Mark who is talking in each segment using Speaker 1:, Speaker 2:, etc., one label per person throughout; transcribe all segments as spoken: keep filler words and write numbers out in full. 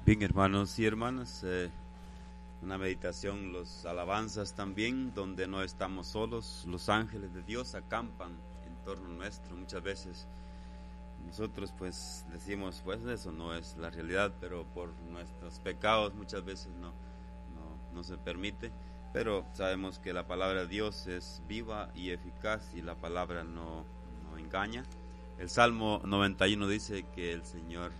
Speaker 1: Bien, hermanos y hermanas, eh, una meditación, los alabanzas también, donde no estamos solos. Los ángeles de Dios acampan en torno nuestro. Muchas veces nosotros pues decimos, pues eso no es la realidad, pero por nuestros pecados muchas veces no, no, no se permite. Pero sabemos que la palabra de Dios es viva y eficaz y la palabra no, no engaña. El Salmo noventa y uno dice que el Señor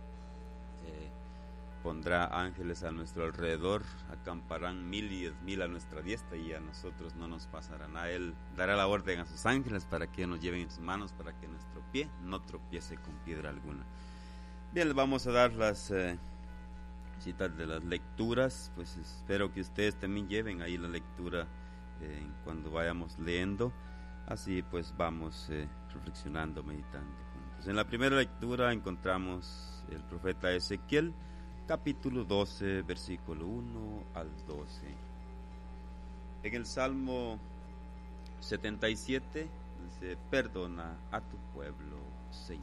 Speaker 1: eh, pondrá ángeles a nuestro alrededor, acamparán mil y diez mil a nuestra diestra y a nosotros no nos pasará nada. Él dará la orden a sus ángeles para que nos lleven en sus manos, para que nuestro pie no tropiece con piedra alguna. Bien, les vamos a dar las eh, citas de las lecturas, pues espero que ustedes también lleven ahí la lectura eh, cuando vayamos leyendo, así pues vamos eh, reflexionando, meditando juntos. En la primera lectura encontramos el profeta Ezequiel, capítulo doce, versículo uno al doce. En el Salmo setenta y siete dice: perdona a tu pueblo, Señor.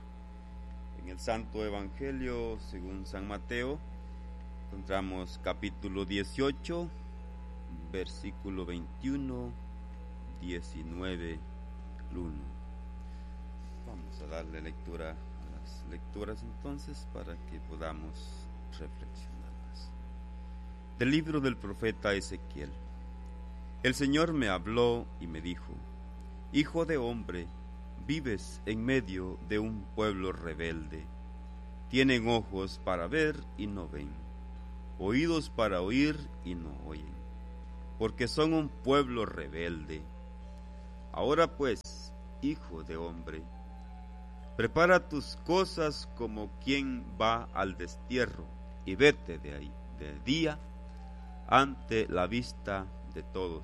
Speaker 1: En el Santo Evangelio según San Mateo encontramos capítulo dieciocho, versículo veintiuno, diecinueve al uno. Vamos a darle lectura a las lecturas entonces para que podamos reflexionarlas. Del libro del profeta Ezequiel. El Señor me habló y me dijo: Hijo de hombre, vives en medio de un pueblo rebelde. Tienen ojos para ver y no ven, oídos para oír y no oyen, porque son un pueblo rebelde. Ahora pues, hijo de hombre, prepara tus cosas como quien va al destierro, y vete de ahí de día ante la vista de todos.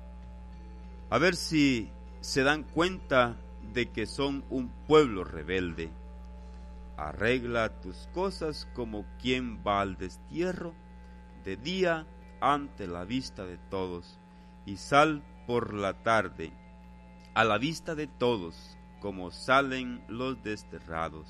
Speaker 1: A ver si se dan cuenta de que son un pueblo rebelde. Arregla tus cosas como quien va al destierro, de día ante la vista de todos, y sal por la tarde a la vista de todos, como salen los desterrados.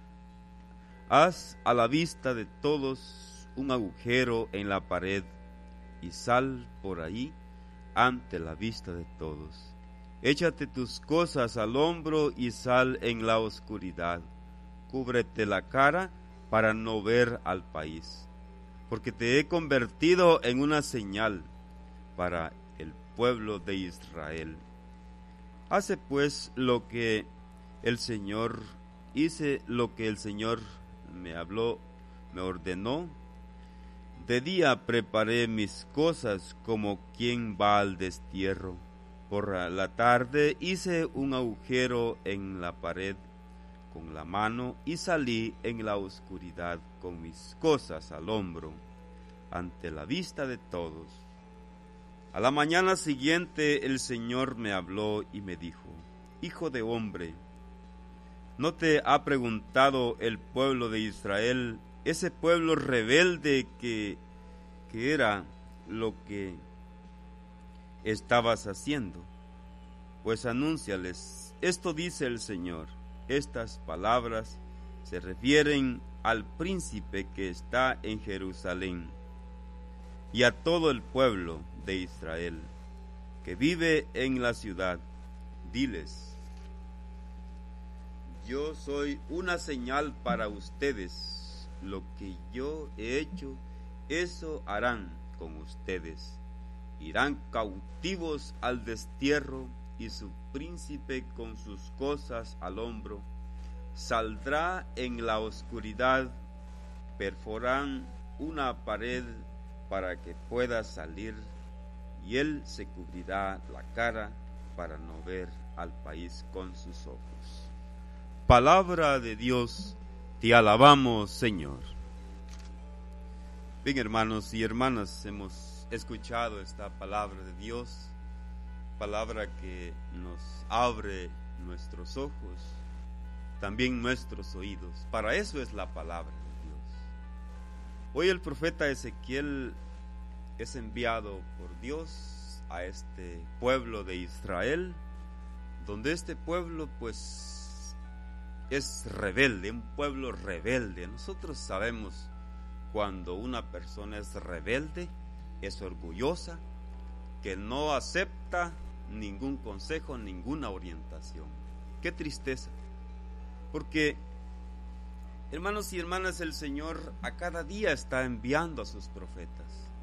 Speaker 1: Haz a la vista de todos un agujero en la pared, y sal por ahí ante la vista de todos. Échate tus cosas al hombro y sal en la oscuridad. Cúbrete la cara para no ver al país, porque te he convertido en una señal para el pueblo de Israel. Hace pues lo que el Señor, hice lo que el Señor me habló, me ordenó. De día preparé mis cosas como quien va al destierro. Por la tarde hice un agujero en la pared con la mano y salí en la oscuridad con mis cosas al hombro, ante la vista de todos. A la mañana siguiente el Señor me habló y me dijo: Hijo de hombre, ¿no te ha preguntado el pueblo de Israel, ese pueblo rebelde que, que era lo que estabas haciendo? Pues anúnciales, esto dice el Señor. Estas palabras se refieren al príncipe que está en Jerusalén y a todo el pueblo de Israel que vive en la ciudad. Diles: yo soy una señal para ustedes. Lo que yo he hecho, eso harán con ustedes. Irán cautivos al destierro, y su príncipe con sus cosas al hombro saldrá en la oscuridad. Perforarán una pared para que pueda salir, y él se cubrirá la cara para no ver al país con sus ojos. Palabra de Dios, te alabamos, Señor. Bien, hermanos y hermanas, hemos escuchado esta palabra de Dios, palabra que nos abre nuestros ojos, también nuestros oídos. Para eso es la palabra de Dios. Hoy el profeta Ezequiel es enviado por Dios a este pueblo de Israel, donde este pueblo pues es rebelde, un pueblo rebelde. Nosotros sabemos cuando una persona es rebelde, es orgullosa, que no acepta ningún consejo, ninguna orientación. Qué tristeza, porque hermanos y hermanas, el Señor a cada día está enviando a sus profetas,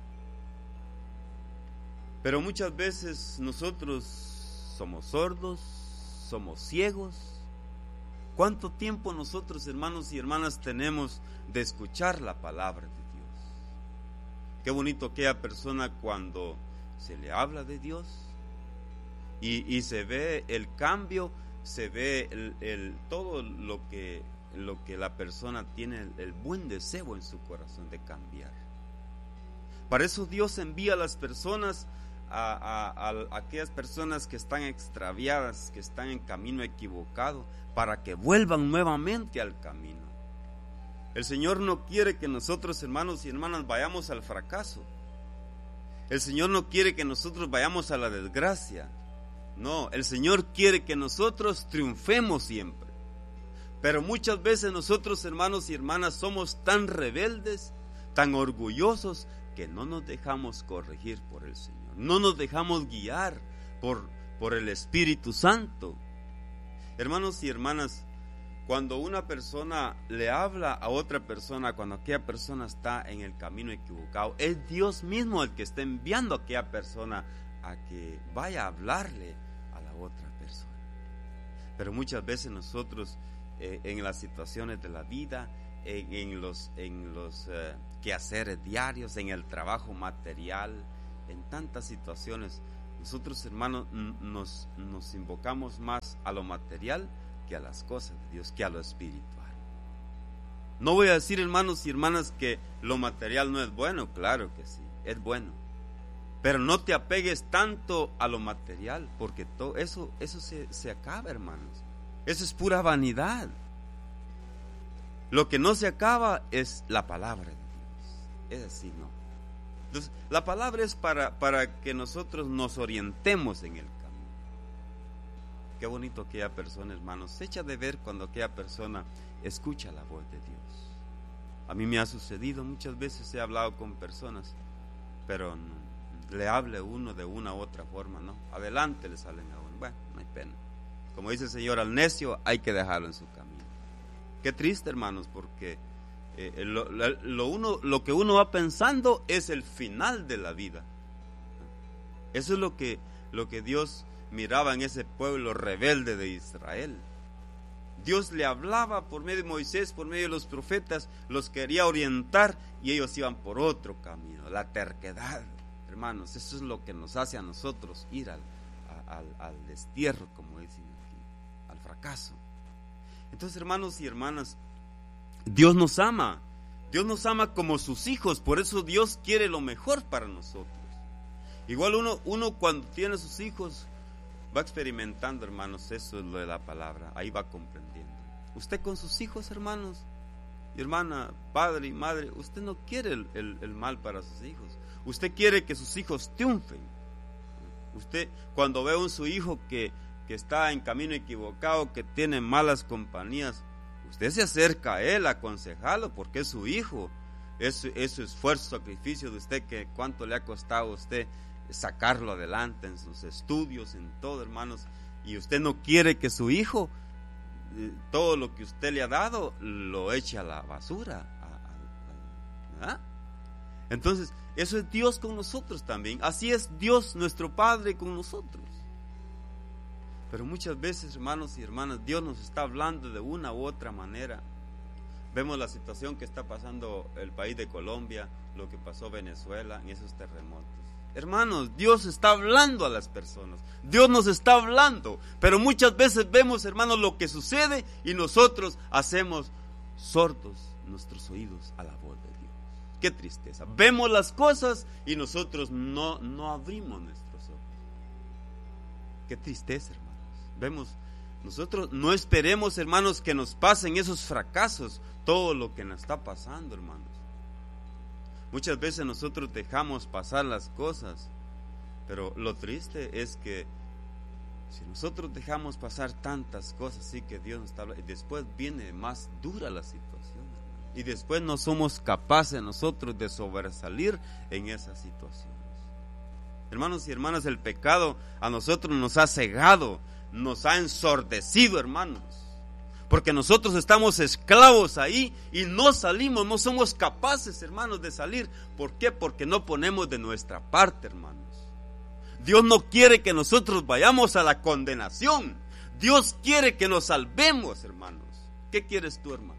Speaker 1: pero muchas veces nosotros somos sordos, somos ciegos. ¿Cuánto tiempo nosotros, hermanos y hermanas, tenemos de escuchar la palabra de Dios? Qué bonito aquella persona cuando se le habla de Dios y, y se ve el cambio, se ve el, el, todo lo que, lo que la persona tiene, el, el buen deseo en su corazón de cambiar. Para eso Dios envía a las personas, a, a, a, a aquellas personas que están extraviadas, que están en camino equivocado, para que vuelvan nuevamente al camino. El Señor no quiere que nosotros, hermanos y hermanas, vayamos al fracaso. El Señor no quiere que nosotros vayamos a la desgracia. No, el Señor quiere que nosotros triunfemos siempre. Pero muchas veces nosotros, hermanos y hermanas, somos tan rebeldes, tan orgullosos, que no nos dejamos corregir por el Señor. No nos dejamos guiar por, por el Espíritu Santo. Hermanos y hermanas, cuando una persona le habla a otra persona, cuando aquella persona está en el camino equivocado, es Dios mismo el que está enviando a aquella persona a que vaya a hablarle a la otra persona. Pero muchas veces nosotros eh, en las situaciones de la vida, en, en los, en los eh, quehaceres diarios, en el trabajo material, en tantas situaciones, nosotros, hermanos, nos, nos invocamos más a lo material que a las cosas de Dios, que a lo espiritual. No voy a decir, hermanos y hermanas, que lo material no es bueno. Claro que sí, es bueno, pero no te apegues tanto a lo material, porque todo eso, eso se, se acaba, hermanos. Eso es pura vanidad. Lo que no se acaba es la palabra de Dios. Es así, ¿no? Entonces, la palabra es para, para que nosotros nos orientemos en el camino. Qué bonito aquella persona, hermanos, se echa de ver cuando aquella persona escucha la voz de Dios. A mí me ha sucedido, muchas veces he hablado con personas, pero no, le hable uno de una u otra forma, ¿no? Adelante le salen a uno. Bueno, no hay pena. Como dice el Señor, al necio hay que dejarlo en su camino. Qué triste, hermanos, porque Eh, lo, lo, uno, lo que uno va pensando es el final de la vida. Eso es lo que, lo que Dios miraba en ese pueblo rebelde de Israel. Dios le hablaba por medio de Moisés, por medio de los profetas, los quería orientar y ellos iban por otro camino. La terquedad, hermanos, eso es lo que nos hace a nosotros ir al, a, al, al destierro, como dicen aquí, al fracaso. Entonces, hermanos y hermanas, Dios nos ama, Dios nos ama como sus hijos, por eso Dios quiere lo mejor para nosotros. Igual uno, uno cuando tiene sus hijos va experimentando, hermanos, eso es lo de la palabra, ahí va comprendiendo. Usted con sus hijos, hermanos y hermana, padre y madre, usted no quiere el, el, el mal para sus hijos, usted quiere que sus hijos triunfen. Usted cuando ve a un su hijo que, que está en camino equivocado, que tiene malas compañías, usted se acerca a él a aconsejarlo porque es su hijo, es, es su esfuerzo, sacrificio de usted, que cuánto le ha costado a usted sacarlo adelante en sus estudios, en todo, hermanos, y usted no quiere que su hijo, eh, todo lo que usted le ha dado, lo eche a la basura. A, a, a, Entonces, eso es Dios con nosotros también, así es Dios nuestro Padre con nosotros. Pero muchas veces, hermanos y hermanas, Dios nos está hablando de una u otra manera. Vemos la situación que está pasando el país de Colombia, lo que pasó Venezuela en esos terremotos. Hermanos, Dios está hablando a las personas, Dios nos está hablando, pero muchas veces vemos, hermanos, lo que sucede y nosotros hacemos sordos nuestros oídos a la voz de Dios. Qué tristeza. Vemos las cosas y nosotros no, no abrimos nuestros ojos. Qué tristeza, hermanos. Vemos, nosotros no esperemos, hermanos, que nos pasen esos fracasos, todo lo que nos está pasando, hermanos. Muchas veces nosotros dejamos pasar las cosas, pero lo triste es que si nosotros dejamos pasar tantas cosas, sí que Dios nos está hablando, y después viene más dura la situación, hermanos. y después no somos capaces nosotros de sobresalir en esas situaciones. Hermanos y hermanas, el pecado a nosotros nos ha cegado, nos ha ensordecido, hermanos, porque nosotros estamos esclavos ahí y no salimos, no somos capaces, hermanos, de salir. ¿Por qué? Porque no ponemos de nuestra parte, hermanos. Dios no quiere que nosotros vayamos a la condenación. Dios quiere que nos salvemos, hermanos. ¿Qué quieres tú, hermano?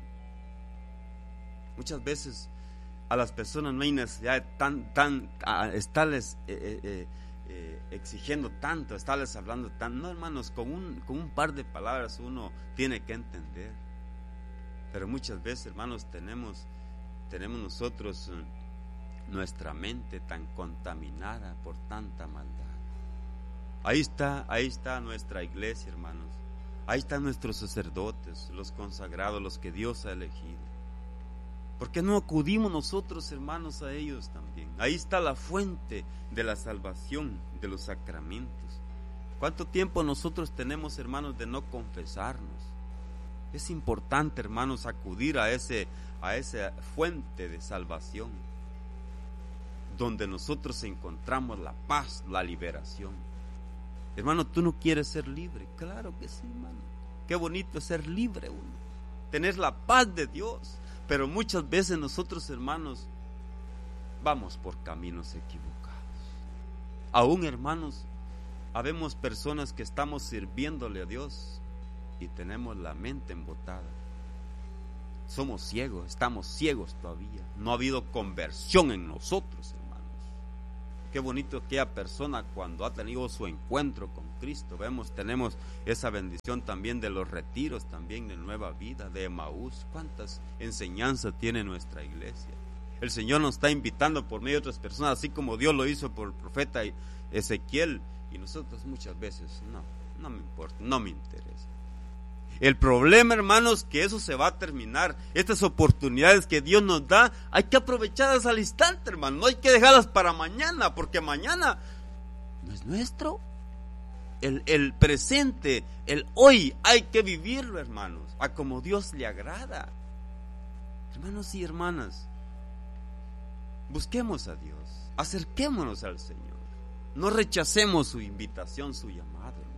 Speaker 1: Muchas veces a las personas no hay necesidad de tan, tan, a estarles eh, eh, eh, exigiendo tanto, estarles hablando tanto. No, hermanos, con un, con un par de palabras uno tiene que entender. Pero muchas veces, hermanos, tenemos, tenemos nosotros eh, nuestra mente tan contaminada por tanta maldad. Ahí está, ahí está nuestra iglesia, hermanos. Ahí están nuestros sacerdotes, los consagrados, los que Dios ha elegido. ¿Por qué no acudimos nosotros, hermanos, a ellos también? Ahí está la fuente de la salvación, de los sacramentos. ¿Cuánto tiempo nosotros tenemos, hermanos, de no confesarnos? Es importante, hermanos, acudir a ese, a esa fuente de salvación, donde nosotros encontramos la paz, la liberación. Hermano, ¿tú no quieres ser libre? Claro que sí, hermano. Qué bonito es ser libre uno, tener la paz de Dios. Pero muchas veces nosotros, hermanos, vamos por caminos equivocados. Aún, hermanos, habemos personas que estamos sirviéndole a Dios y tenemos la mente embotada. Somos ciegos, estamos ciegos todavía. No ha habido conversión en nosotros, hermanos. Qué bonito aquella persona cuando ha tenido su encuentro con Cristo. Vemos, tenemos esa bendición también de los retiros, también de Nueva Vida, de Emaús. Cuántas enseñanzas tiene nuestra iglesia. El Señor nos está invitando por medio de otras personas, así como Dios lo hizo por el profeta Ezequiel. Y nosotros muchas veces, no, no me importa, no me interesa. El problema, hermanos, que eso se va a terminar. Estas oportunidades que Dios nos da, hay que aprovecharlas al instante, hermano. No hay que dejarlas para mañana, porque mañana no es nuestro. El, el presente, el hoy, hay que vivirlo, hermanos, a como Dios le agrada. Hermanos y hermanas, busquemos a Dios, acerquémonos al Señor. No rechacemos su invitación, su llamado, hermanos.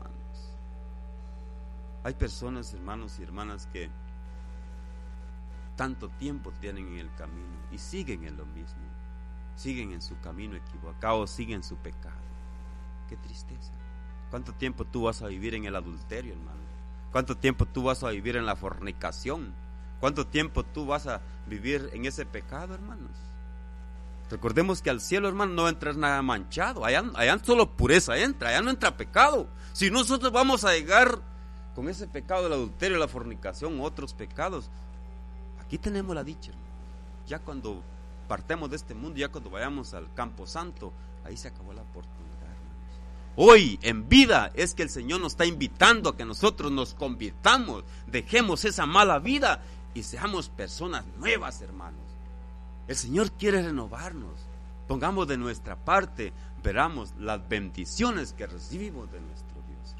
Speaker 1: Hay personas, hermanos y hermanas, que tanto tiempo tienen en el camino y siguen en lo mismo, siguen en su camino equivocado, siguen en su pecado. Qué tristeza. ¿Cuánto tiempo tú vas a vivir en el adulterio, hermano? ¿Cuánto tiempo tú vas a vivir en la fornicación? ¿Cuánto tiempo tú vas a vivir en ese pecado, hermanos? Recordemos que al cielo, hermano, no va a entrar nada manchado. Allá, allá solo pureza entra, allá no entra pecado. Si nosotros vamos a llegar con ese pecado del adulterio, la fornicación, otros pecados, aquí tenemos la dicha, hermano. Ya cuando partemos de este mundo, ya cuando vayamos al campo santo, ahí se acabó la oportunidad, hermanos. Hoy, en vida, es que el Señor nos está invitando a que nosotros nos convirtamos, dejemos esa mala vida y seamos personas nuevas, hermanos. El Señor quiere renovarnos. Pongamos de nuestra parte, veramos las bendiciones que recibimos de nuestro Dios.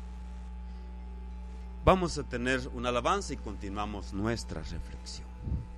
Speaker 1: Vamos a tener una alabanza y continuamos nuestra reflexión.